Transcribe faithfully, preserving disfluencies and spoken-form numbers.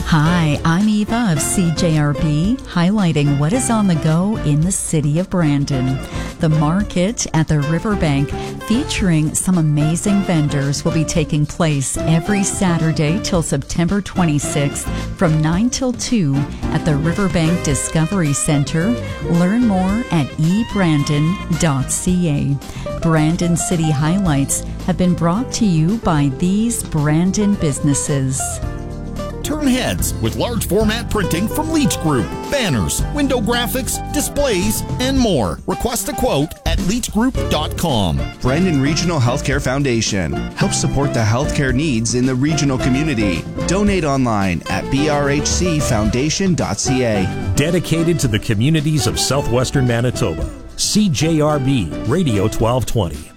Hi, I'm Eva of C J R B, highlighting what is on the go in the city of Brandon. The market at the Riverbank, featuring some amazing vendors, will be taking place every Saturday till September twenty-sixth from nine till two at the Riverbank Discovery Center. Learn more at e brandon dot c a. Brandon City Highlights have been brought to you by these Brandon businesses. Turn heads with large format printing from Leach Group. Banners, window graphics, displays, and more. Request a quote at leach group dot com. Brandon Regional Healthcare Foundation helps support the healthcare needs in the regional community. Donate online at b r h c foundation dot c a. Dedicated to the communities of southwestern Manitoba. C J R B Radio twelve twenty.